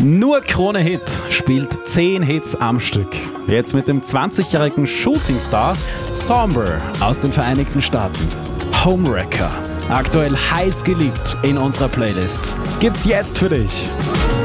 Nur Krone Hit spielt 10 Hits am Stück. Jetzt mit dem 20-jährigen Shootingstar Somber aus den Vereinigten Staaten. Homewrecker, aktuell heiß geliebt in unserer Playlist. Gibt's jetzt für dich.